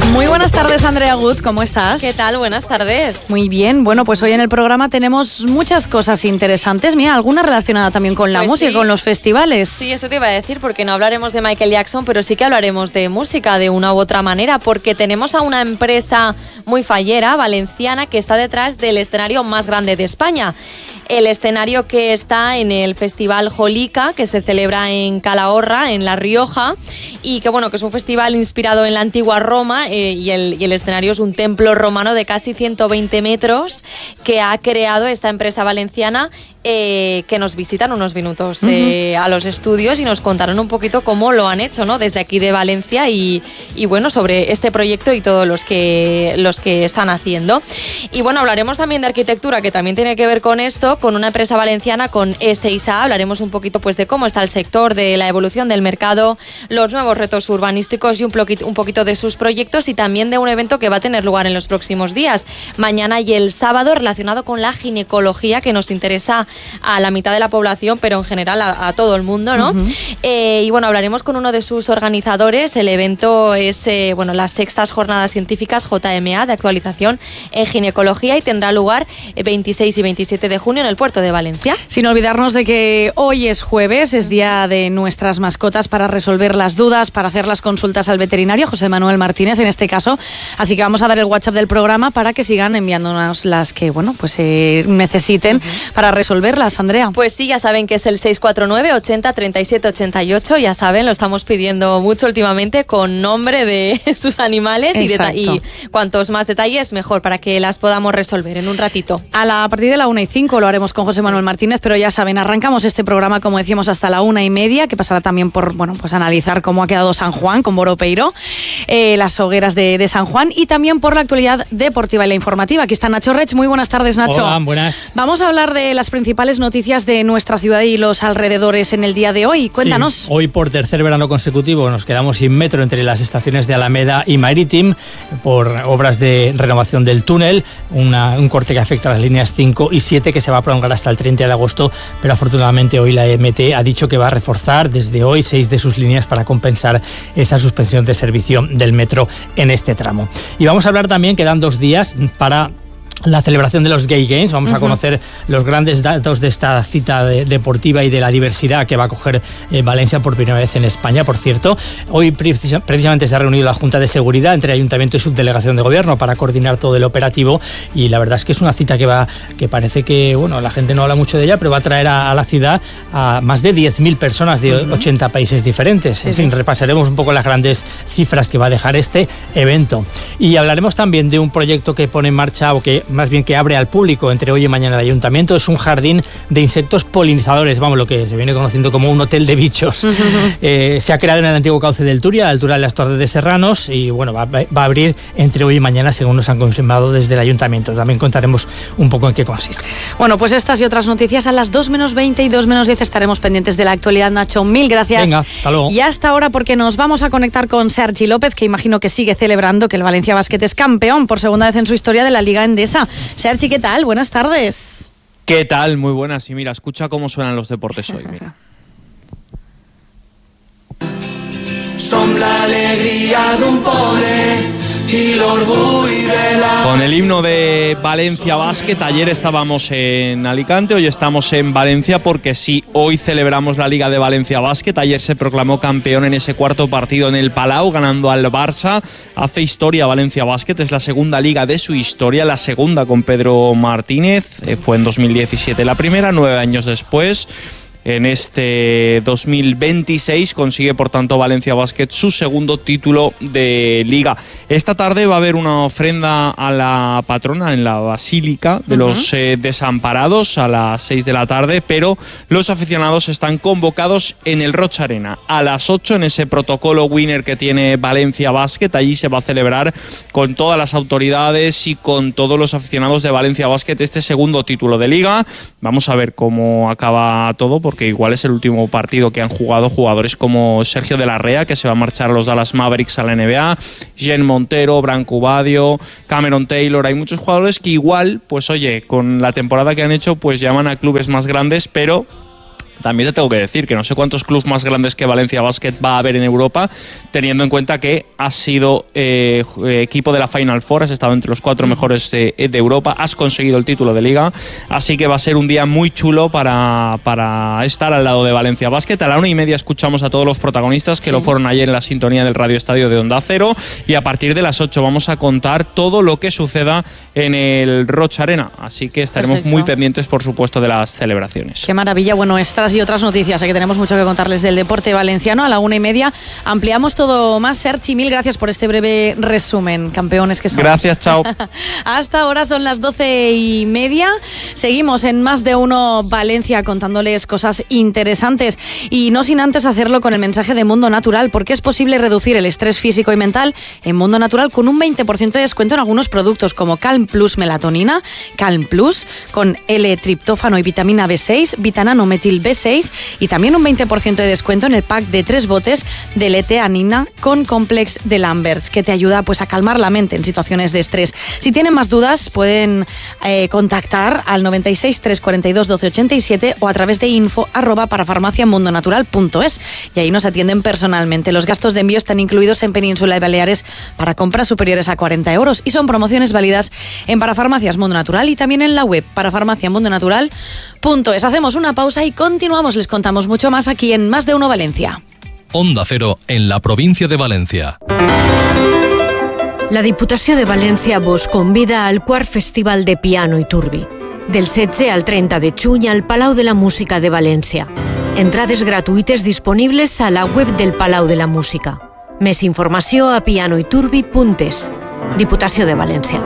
Muy buenas tardes, Andrea Gut, ¿cómo estás? ¿Qué tal? Buenas tardes. Muy bien, bueno, pues hoy en el programa tenemos muchas cosas interesantes. Mira, alguna relacionada también con la música, con los festivales. Sí, eso te iba a decir, porque no hablaremos de Michael Jackson, pero sí que hablaremos de música de una u otra manera, porque tenemos a una empresa muy fallera, valenciana, que está detrás del escenario más grande de España. El escenario que está en el Festival Jolica, que se celebra en Calahorra, en La Rioja, y que bueno, que es un festival inspirado en la antigua Roma, y el escenario es un templo romano de casi 120 metros que ha creado esta empresa valenciana, que nos visitan unos minutos a los estudios y nos contaron un poquito cómo lo han hecho, ¿no? Desde aquí de Valencia y bueno, sobre este proyecto y todos los que están haciendo. Y bueno, hablaremos también de arquitectura, que también tiene que ver con esto, con una empresa valenciana, con E6A. Hablaremos un poquito pues de cómo está el sector, de la evolución del mercado, los nuevos retos urbanísticos y un poquito de sus proyectos, y también de un evento que va a tener lugar en los próximos días, mañana y el sábado, relacionado con la ginecología, que nos interesa a la mitad de la población, pero en general a todo el mundo, ¿no? Y bueno, hablaremos con uno de sus organizadores. El evento es las sextas jornadas científicas JMA de actualización en ginecología, y tendrá lugar 26 y 27 de junio en el puerto de Valencia. Sin olvidarnos de que hoy es jueves, es día de nuestras mascotas, para resolver las dudas, para hacer las consultas al veterinario, José Manuel Martínez en este caso. Así que vamos a dar el WhatsApp del programa para que sigan enviándonos las que necesiten para resolverlas, Andrea. Pues sí, ya saben que es el 649 80 37 88, ya saben, lo estamos pidiendo mucho últimamente, con nombre de sus animales y cuantos más detalles mejor, para que las podamos resolver en un ratito. A partir de la 1:05 lo haremos con José Manuel Martínez, pero ya saben, arrancamos este programa, como decíamos, hasta la 1:30, que pasará también por analizar cómo ha quedado San Juan con Boropeiro, las hogueras de San Juan, y también por la actualidad deportiva y la informativa. Aquí está Nacho Rech. Muy buenas tardes, Nacho. Hola, buenas. Vamos a hablar de las principales noticias de nuestra ciudad y los alrededores en el día de hoy. Cuéntanos. Sí, hoy, por tercer verano consecutivo, nos quedamos sin metro entre las estaciones de Alameda y Marítim por obras de renovación del túnel, un corte que afecta a las líneas 5 y 7, que se va a prolongar hasta el 30 de agosto, pero afortunadamente hoy la MT ha dicho que va a reforzar desde hoy 6 de sus líneas para compensar esa suspensión de servicio del metro en este tramo. Y vamos a hablar también, quedan 2 días para la celebración de los Gay Games. Vamos a conocer los grandes datos de esta cita deportiva y de la diversidad que va a coger Valencia por primera vez en España, por cierto. Hoy precisamente se ha reunido la Junta de Seguridad entre Ayuntamiento y Subdelegación de Gobierno para coordinar todo el operativo, y la verdad es que es una cita que parece que, la gente no habla mucho de ella, pero va a traer a la ciudad a más de 10.000 personas de 80 países diferentes. En fin, repasaremos un poco las grandes cifras que va a dejar este evento. Y hablaremos también de un proyecto que pone en marcha, o que más bien que abre al público entre hoy y mañana el Ayuntamiento. Es un jardín de insectos polinizadores, lo que se viene conociendo como un hotel de bichos. Se ha creado en el antiguo cauce del Turia, a la altura de las Torres de Serranos, y va a abrir entre hoy y mañana, según nos han confirmado desde el Ayuntamiento. También contaremos un poco en qué consiste. Bueno, pues estas y otras noticias a las 2:20 y 2:10 estaremos pendientes de la actualidad, Nacho. Mil gracias. Venga, hasta luego. Y hasta ahora, porque nos vamos a conectar con Sergi López, que imagino que sigue celebrando que el Valencia Basket es campeón por segunda vez en su historia de la Liga Endesa. Sergi, ¿qué tal? Buenas tardes. ¿Qué tal? Muy buenas. Y mira, escucha cómo suenan los deportes hoy, mira. Som l'alegria d'un poble y el orgullo de la... Con el himno de Valencia Basket. Ayer estábamos en Alicante, hoy estamos en Valencia, porque sí, hoy celebramos la Liga de Valencia Basket. Ayer se proclamó campeón en ese cuarto partido en el Palau, ganando al Barça. Hace historia Valencia Basket, es la segunda liga de su historia, la segunda con Pedro Martínez. Fue en 2017 la primera, 9 años después. En este 2026 consigue, por tanto, Valencia Basket su segundo título de Liga. Esta tarde va a haber una ofrenda a la patrona en la Basílica de los Desamparados a las 6 de la tarde, pero los aficionados están convocados en el Roig Arena a las 8 en ese protocolo winner que tiene Valencia Basket. Allí se va a celebrar con todas las autoridades y con todos los aficionados de Valencia Basket este segundo título de Liga. Vamos a ver cómo acaba todo, porque igual es el último partido que han jugado jugadores como Sergio de la Rea, que se va a marchar a los Dallas Mavericks a la NBA, Jen Montero, Branco Badio, Cameron Taylor. Hay muchos jugadores que igual, pues oye, con la temporada que han hecho, pues llaman a clubes más grandes, pero También te tengo que decir que no sé cuántos clubes más grandes que Valencia Basket va a haber en Europa, teniendo en cuenta que has sido equipo de la Final Four, has estado entre los 4 mejores de Europa, has conseguido el título de liga, así que va a ser un día muy chulo para estar al lado de Valencia Basket. A la 1:30 escuchamos a todos los protagonistas que lo fueron ayer en la sintonía del Radio Estadio de Onda Cero, y a partir de las 8 vamos a contar todo lo que suceda en el Roig Arena, así que estaremos muy pendientes, por supuesto, de las celebraciones. Qué maravilla. Bueno, estas y otras noticias, que tenemos mucho que contarles del deporte valenciano. A la 1:30 ampliamos todo más. Sergi, mil gracias por este breve resumen, campeones que somos. Gracias, chao. Hasta ahora son las 12:30. Seguimos en Más de Uno Valencia contándoles cosas interesantes, y no sin antes hacerlo con el mensaje de Mundo Natural, porque es posible reducir el estrés físico y mental en Mundo Natural con un 20% de descuento en algunos productos como Calm Plus Melatonina, Calm Plus con L-triptófano y vitamina B6, Vitanano Metil B6, y también un 20% de descuento en el pack de 3 botes de L-teanina con Complex de Lamberts, que te ayuda pues a calmar la mente en situaciones de estrés. Si tienen más dudas pueden contactar al 96 342 1287 o a través de info@parafarmaciamundonatural.es, y ahí nos atienden personalmente. Los gastos de envío están incluidos en Península y Baleares para compras superiores a 40 euros y son promociones válidas en Parafarmacias Mundo Natural y también en la web parafarmaciamundonatural.es. Hacemos una pausa y continuamos. Les contamos mucho más aquí en Más de Uno Valencia. Onda Cero, en la província de Valencia. La Diputació de València vos convida al quart Festival de Piano i Turbi, del 16 al 30 de juny al Palau de la Música de València. Entrades gratuïtes disponibles a la web del Palau de la Música. Més informació a pianoiturbi.es. Diputació de València.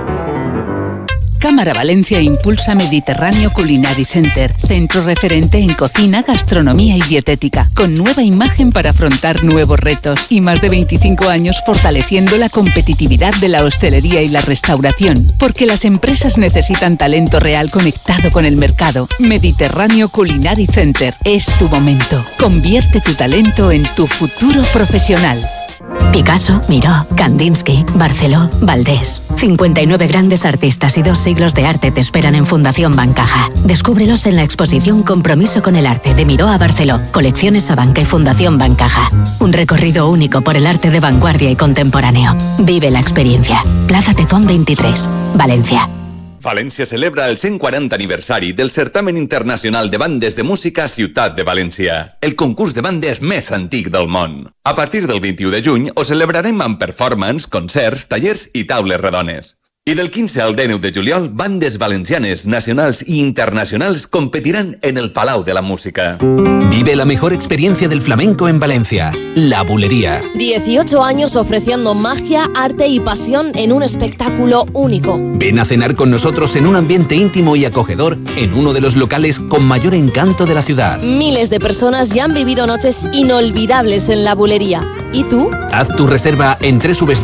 Cámara Valencia impulsa Mediterráneo Culinary Center, centro referente en cocina, gastronomía y dietética, con nueva imagen para afrontar nuevos retos y más de 25 años fortaleciendo la competitividad de la hostelería y la restauración, porque las empresas necesitan talento real conectado con el mercado. Mediterráneo Culinary Center es tu momento. Convierte tu talento en tu futuro profesional. Picasso, Miró, Kandinsky, Barceló, Valdés. 59 grandes artistas y 2 siglos de arte te esperan en Fundación Bancaja. Descúbrelos en la exposición Compromiso con el Arte de Miró a Barceló, Colecciones Abanca y Fundación Bancaja. Un recorrido único por el arte de vanguardia y contemporáneo. Vive la experiencia. Plaza Tetón 23, Valencia. València celebra el 140 aniversari del Certamen Internacional de Bandes de Música Ciutat de València, el concurs de bandes més antic del món. A partir del 21 de juny ho celebrarem amb performance, concerts, tallers i taules redones. Y del 15 al 19 de juliol, bandes valencianes, nacionals y internacionales competirán en el Palau de la Música. Vive la mejor experiencia del flamenco en Valencia, La Bulería. 18 años ofreciendo magia, arte y pasión en un espectáculo único. Ven a cenar con nosotros en un ambiente íntimo y acogedor en uno de los locales con mayor encanto de la ciudad. Miles de personas ya han vivido noches inolvidables en La Bulería. ¿Y tú? Haz tu reserva en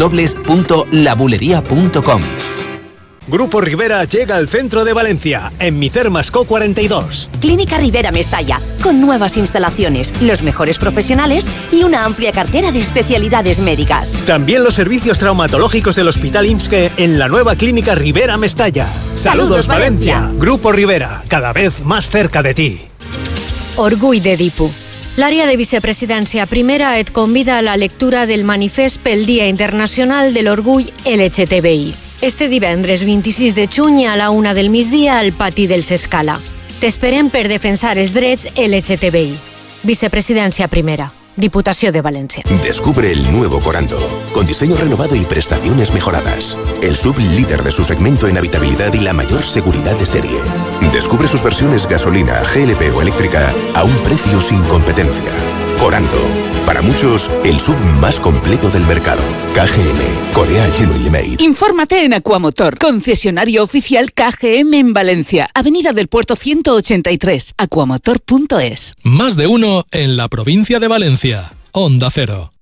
www.labulería.com. Grupo Rivera llega al centro de Valencia, en Micer Mascó 42. Clínica Rivera Mestalla, con nuevas instalaciones, los mejores profesionales y una amplia cartera de especialidades médicas. También los servicios traumatológicos del Hospital IMSSque en la nueva Clínica Rivera Mestalla. ¡Saludos, Valencia! Grupo Rivera, cada vez más cerca de ti. Orgull de Dipu. L'àrea de vicepresidència primera et convida a la lectura del manifest pel Dia Internacional de l'Orgull LGTBI. Este divendres 26 de juny a la 1 del migdia al pati del Sescala. T'esperem per defensar els drets LGTBI. Vicepresidència primera. Diputació de Valencia. Descubre el nuevo Coranto, con diseño renovado y prestaciones mejoradas. El sub-líder de su segmento en habitabilidad y la mayor seguridad de serie. Descubre sus versiones gasolina, GLP o eléctrica a un precio sin competencia. Coranto, para muchos, el sub más completo del mercado. KGM, Korea Genuine Made. Infórmate en Aquamotor, concesionario oficial KGM en Valencia, Avenida del Puerto 183, aquamotor.es. Más de uno en la provincia de Valencia. Onda Cero.